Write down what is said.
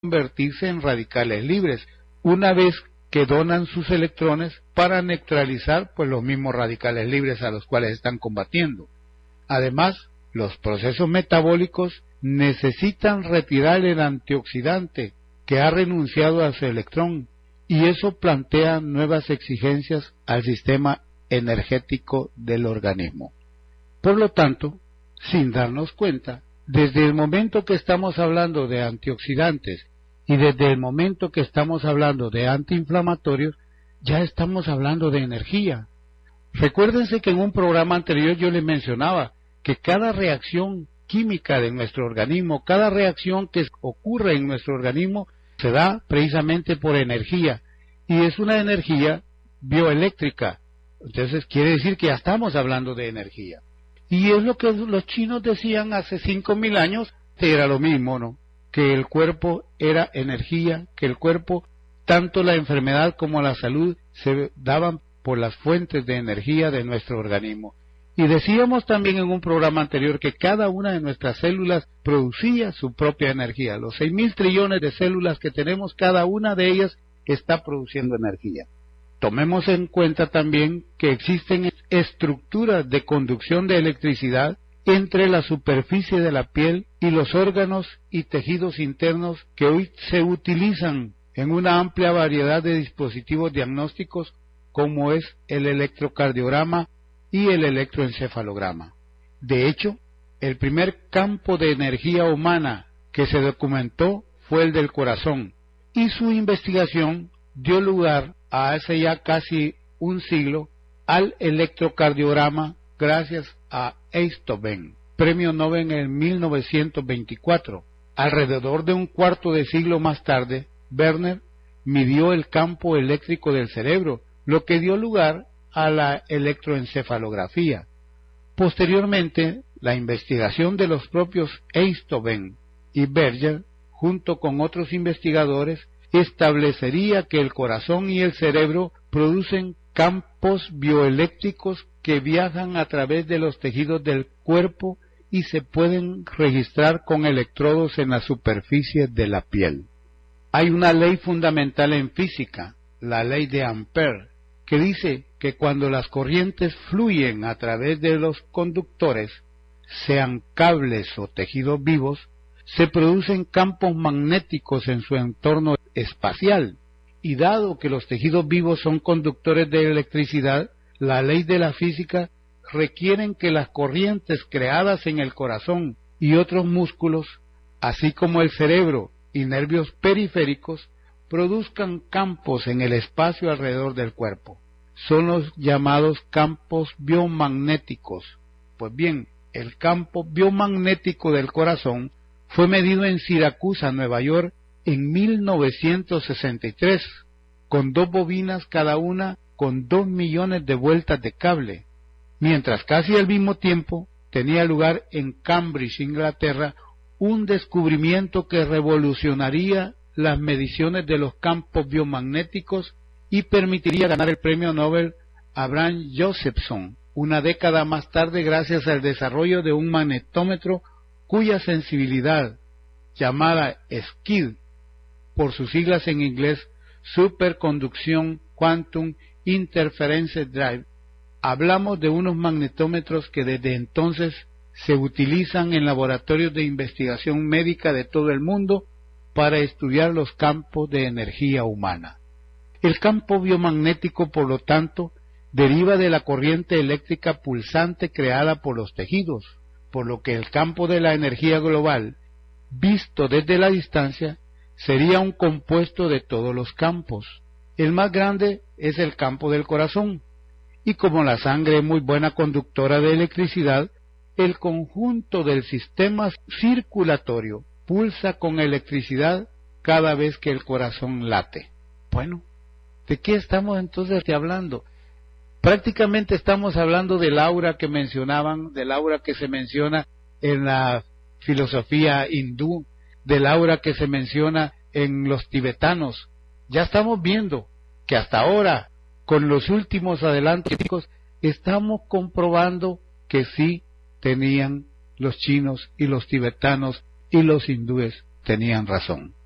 convertirse en radicales libres, una vez que donan sus electrones para neutralizar pues los mismos radicales libres a los cuales están combatiendo. Además, los procesos metabólicos necesitan retirar el antioxidante que ha renunciado a su electrón, y eso plantea nuevas exigencias al sistema energético del organismo. Por lo tanto, sin darnos cuenta, desde el momento que estamos hablando de antioxidantes y desde el momento que estamos hablando de antiinflamatorios, ya estamos hablando de energía. Recuérdense que en un programa anterior yo les mencionaba que cada reacción química de nuestro organismo, cada reacción que ocurre en nuestro organismo, se da precisamente por energía, y es una energía bioeléctrica. Entonces quiere decir que ya estamos hablando de energía. Y es lo que los chinos decían hace 5.000 años, que era lo mismo, ¿no? Que el cuerpo era energía, que el cuerpo, tanto la enfermedad como la salud, se daban por las fuentes de energía de nuestro organismo. Y decíamos también en un programa anterior que cada una de nuestras células producía su propia energía. Los 6.000 trillones de células que tenemos, cada una de ellas está produciendo energía. Tomemos en cuenta también que existen estructuras de conducción de electricidad entre la superficie de la piel y los órganos y tejidos internos que hoy se utilizan en una amplia variedad de dispositivos diagnósticos, como es el electrocardiograma y el electroencefalograma. De hecho, el primer campo de energía humana que se documentó fue el del corazón, y su investigación dio lugar a hace ya casi un siglo al electrocardiograma gracias a Einthoven, premio Nobel en 1924. Alrededor de un cuarto de siglo más tarde, Werner midió el campo eléctrico del cerebro, lo que dio lugar a la electroencefalografía. Posteriormente, la investigación de los propios Einthoven y Berger, junto con otros investigadores, establecería que el corazón y el cerebro producen campos bioeléctricos que viajan a través de los tejidos del cuerpo y se pueden registrar con electrodos en la superficie de la piel. Hay una ley fundamental en física, la ley de Ampère, que dice que cuando las corrientes fluyen a través de los conductores, sean cables o tejidos vivos, se producen campos magnéticos en su entorno espacial, y dado que los tejidos vivos son conductores de electricidad, la ley de la física requieren que las corrientes creadas en el corazón y otros músculos, así como el cerebro y nervios periféricos, produzcan campos en el espacio alrededor del cuerpo. Son los llamados campos biomagnéticos. Pues bien, el campo biomagnético del corazón fue medido en Siracusa, Nueva York, en 1963, con 2 bobinas cada una con 2 millones de vueltas de cable, mientras casi al mismo tiempo tenía lugar en Cambridge, Inglaterra, un descubrimiento que revolucionaría las mediciones de los campos biomagnéticos y permitiría ganar el premio Nobel a Abraham Josephson una década más tarde gracias al desarrollo de un magnetómetro cuya sensibilidad, llamada SKID, por sus siglas en inglés, Superconduction Quantum Interference Drive. Hablamos de unos magnetómetros que desde entonces se utilizan en laboratorios de investigación médica de todo el mundo para estudiar los campos de energía humana. El campo biomagnético, por lo tanto, deriva de la corriente eléctrica pulsante creada por los tejidos, por lo que el campo de la energía global, visto desde la distancia, sería un compuesto de todos los campos. El más grande es el campo del corazón, y como la sangre es muy buena conductora de electricidad, el conjunto del sistema circulatorio pulsa con electricidad cada vez que el corazón late. Bueno, ¿de qué estamos entonces hablando? Prácticamente estamos hablando del aura que mencionaban, del aura que se menciona en la filosofía hindú, del aura que se menciona en los tibetanos. Ya estamos viendo que hasta ahora, con los últimos adelantos científicos, estamos comprobando que sí tenían los chinos y los tibetanos y los hindúes tenían razón.